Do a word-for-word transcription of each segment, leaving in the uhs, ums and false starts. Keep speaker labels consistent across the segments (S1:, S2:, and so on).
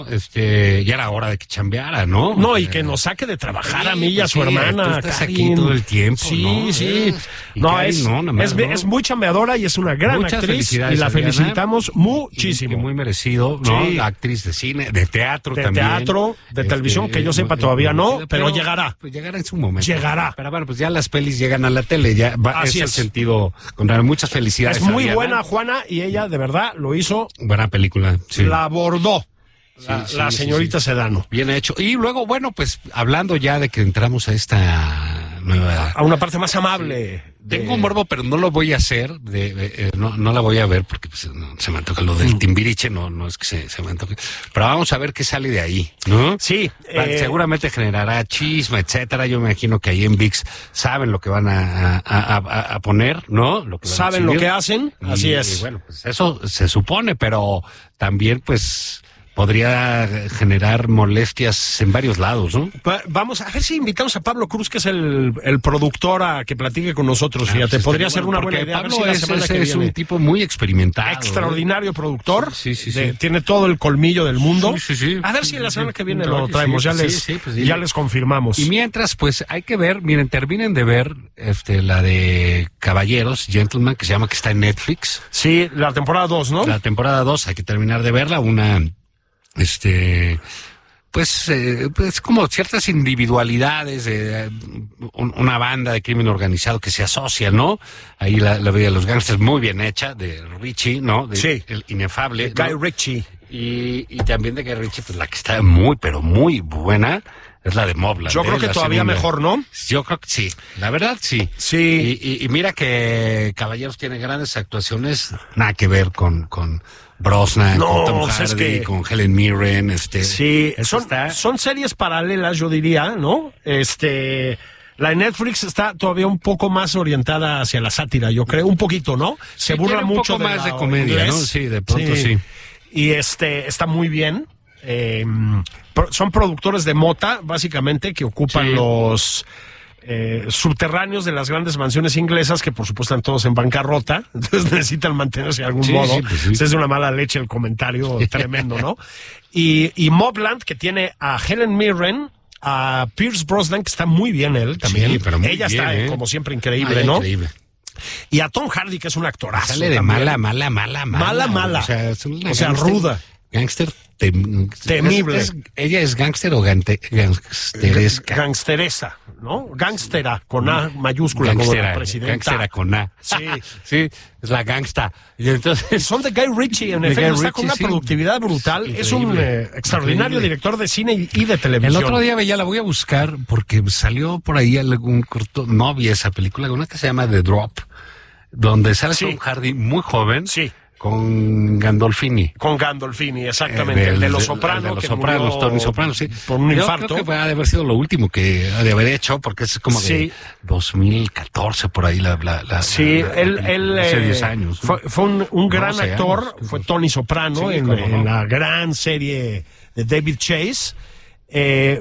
S1: Este, ya era hora de que chambeara, ¿no?
S2: No, y que nos saque de trabajar sí, a mí y a su
S1: sí,
S2: hermana.
S1: Tú estás
S2: Karin.
S1: aquí todo el tiempo,
S2: Sí,
S1: ¿no?
S2: sí.
S1: Y
S2: No,
S1: Karin,
S2: es,
S1: no, más,
S2: es,
S1: ¿no?
S2: es muy chambeadora y es una gran
S1: Muchas
S2: actriz y la
S1: Adriana.
S2: felicitamos muchísimo.
S1: Y, y muy merecido, ¿no?
S2: Sí.
S1: La actriz de cine, de teatro
S2: de
S1: también.
S2: teatro, de
S1: Este,
S2: televisión, que yo sepa
S1: muy,
S2: todavía
S1: muy
S2: no,
S1: conocida,
S2: pero, pero llegará.
S1: Pues llegará en su momento.
S2: Llegará.
S1: Pero bueno, pues ya las pelis llegan a la tele, ya va,
S2: Así
S1: es el
S2: es.
S1: sentido contrario. Muchas felicidades.
S2: Es muy
S1: Adriana.
S2: buena Juana y ella de verdad lo hizo.
S1: Buena película, sí.
S2: La abordó. La,
S1: Sí,
S2: la
S1: sí,
S2: señorita
S1: sí, sí.
S2: Sedano.
S1: Bien hecho. Y luego, bueno, pues hablando ya de que entramos a esta nueva...
S2: A una parte más amable. De...
S1: Tengo un morbo, pero no lo voy a hacer, de, de, eh, no, no la voy a ver porque pues, no, se me antoja lo del Timbiriche, no, no es que se, se me antoje. Pero vamos a ver qué sale de ahí, ¿no?
S2: Sí.
S1: Eh... Seguramente generará chisme, etcétera. Yo me imagino que ahí en V I X saben lo que van a, a, a, a poner, ¿no? Lo que van
S2: saben
S1: a
S2: lo que hacen,
S1: y,
S2: así es.
S1: Y bueno, pues eso se supone, pero también pues... podría generar molestias en varios lados, ¿no?
S2: Va, vamos a ver si invitamos a Pablo Cruz, que es el, el productor, a que platique con nosotros.
S1: Ah,
S2: Fíjate,
S1: pues
S2: podría ser
S1: bueno,
S2: una buena idea.
S1: Pablo
S2: a ver si la
S1: es,
S2: semana
S1: es,
S2: que
S1: es
S2: viene.
S1: un tipo muy experimentado.
S2: Extraordinario, ¿eh? Productor.
S1: Sí, sí, sí,
S2: de,
S1: sí.
S2: Tiene todo el colmillo del mundo.
S1: Sí, sí, sí.
S2: A ver si la semana que viene
S1: Sí,
S2: lo traemos.
S1: sí,
S2: ya
S1: sí,
S2: les,
S1: sí, pues sí.
S2: ya les confirmamos.
S1: Y mientras, pues hay que ver, miren, terminen de ver este la de Caballeros, Gentleman, que se llama, que está en Netflix.
S2: Sí, la temporada dos, ¿no?
S1: La temporada dos, hay que terminar de verla. Una, este... Pues, eh, pues como ciertas individualidades de eh, un, una banda de crimen organizado que se asocia, ¿no? Ahí la, la vida de los gangsters muy bien hecha, de Richie, ¿no? De,
S2: sí.
S1: El inefable.
S2: Guy
S1: ¿no?
S2: Ritchie.
S1: Y, y también de Guy Ritchie, pues la que está muy, pero muy buena es la de Mobland.
S2: Yo creo que
S1: la
S2: todavía
S1: segunda.
S2: Mejor, ¿no?
S1: Yo creo que sí. La verdad, sí.
S2: Sí.
S1: Y, y, y mira que Caballeros tiene grandes actuaciones, nada que ver con... con Brosnan,
S2: no,
S1: con Tom
S2: pues
S1: Hardy,
S2: es que...
S1: con Helen Mirren, este...
S2: Sí, son,
S1: está...
S2: son series paralelas, yo diría, ¿no? Este... La de Netflix está todavía un poco más orientada hacia la sátira, yo creo, un poquito, ¿no? Se
S1: sí,
S2: burla
S1: un
S2: mucho
S1: poco
S2: de
S1: más
S2: la
S1: de comedia,
S2: inglés.
S1: ¿no? Sí, de pronto sí. sí.
S2: Y este, está muy bien. Eh, pro, son productores de mota, básicamente, que ocupan sí. los... Eh, subterráneos de las grandes mansiones inglesas, que por supuesto están todos en bancarrota, entonces necesitan mantenerse de algún
S1: sí,
S2: modo.
S1: Sí, pues sí.
S2: Es de una mala leche el comentario tremendo, ¿no? Y, y Mobland, que tiene a Helen Mirren, a Pierce Brosnan, que está muy bien él también.
S1: Sí, pero muy
S2: Ella
S1: bien,
S2: está,
S1: ¿eh?
S2: como siempre, increíble,
S1: Ay,
S2: ¿no?
S1: Increíble.
S2: Y a Tom Hardy, que es un actorazo.
S1: Sale de
S2: también.
S1: mala, mala, mala, mala.
S2: Mala, mala.
S1: O sea, es una
S2: o sea
S1: gangster,
S2: ruda.
S1: Gángster tem,
S2: temible.
S1: Es, es, ¿Ella es gángster o gante, gangsteresca?
S2: Gangsteresa, ¿no? Gángstera, con A mayúscula,
S1: gangstera,
S2: como la presidenta.
S1: Gángstera con A.
S2: Sí.
S1: Sí, es la gangsta. Y entonces...
S2: Son de Guy Ritchie, en efecto, está con una
S1: sí.
S2: productividad brutal.
S1: Increíble,
S2: es un eh, extraordinario
S1: increíble.
S2: director de cine y, y de televisión.
S1: El otro día veía, la voy a buscar, porque salió por ahí algún corto, no vi esa película, una que se llama The Drop, donde sale
S2: sí.
S1: Tom Hardy muy joven.
S2: Sí.
S1: Con Gandolfini.
S2: Con Gandolfini, exactamente.
S1: Eh, del,
S2: el de Los Sopranos.
S1: De, de los
S2: que
S1: Sopranos, Tony Soprano, sí.
S2: Por un
S1: Yo
S2: infarto.
S1: creo que ha de haber sido lo último que ha de haber hecho, porque es como
S2: sí.
S1: de dos mil catorce, por ahí la... la, la
S2: sí,
S1: la, la,
S2: él...
S1: la
S2: él
S1: hace
S2: eh,
S1: diez años. ¿no?
S2: Fue, fue un, un gran
S1: doce
S2: actor,
S1: años.
S2: fue Tony Soprano
S1: sí,
S2: en,
S1: no.
S2: en la gran serie de David Chase. Eh,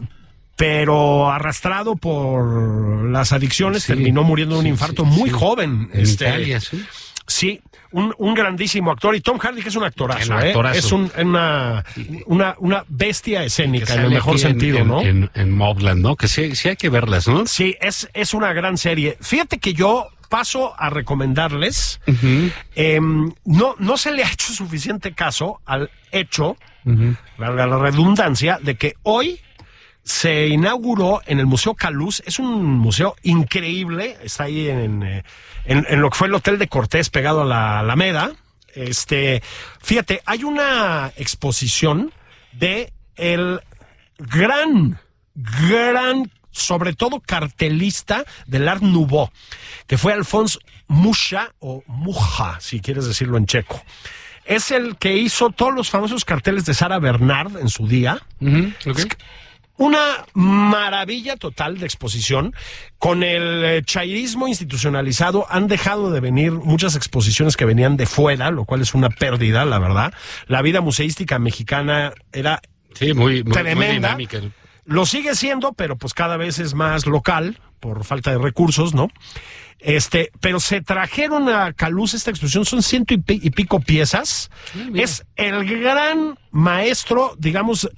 S2: pero arrastrado por las adicciones,
S1: sí,
S2: terminó muriendo de un
S1: sí,
S2: infarto
S1: sí,
S2: muy
S1: sí.
S2: joven.
S1: En
S2: este,
S1: Italia, sí.
S2: Sí, un, un grandísimo actor. Y Tom Hardy, que es un actorazo,
S1: Un
S2: ¿eh?
S1: actorazo.
S2: Es un, una, una, una bestia escénica, en el mejor
S1: en,
S2: sentido,
S1: en,
S2: ¿no?
S1: En, en Mobland, ¿no? Que sí, sí hay que verlas, ¿no?
S2: Sí, es, es una gran serie. Fíjate que yo paso a recomendarles.
S1: Uh-huh.
S2: Eh, no, no se le ha hecho suficiente caso al hecho,
S1: uh-huh.
S2: valga la redundancia, de que hoy se inauguró en el Museo Caluz. Es un museo increíble, está ahí en, en, en lo que fue el Hotel de Cortés, pegado a la Alameda. Este, fíjate, hay una exposición de el gran, gran, sobre todo cartelista del Art Nouveau, que fue Alphonse Mucha, o Mucha, si quieres decirlo en checo. Es el que hizo todos los famosos carteles de Sarah Bernard en su día.
S1: Uh-huh. Okay.
S2: Una maravilla total de exposición. Con el eh, chairismo institucionalizado han dejado de venir muchas exposiciones que venían de fuera, lo cual es una pérdida, la verdad. La vida museística mexicana era
S1: sí, muy, muy,
S2: tremenda.
S1: Muy dinámica.
S2: Lo sigue siendo, pero pues cada vez es más local, por falta de recursos, ¿no? Este, pero se trajeron a Caluz esta exposición, son ciento y, pi- y pico piezas. Sí, es el gran maestro, digamos,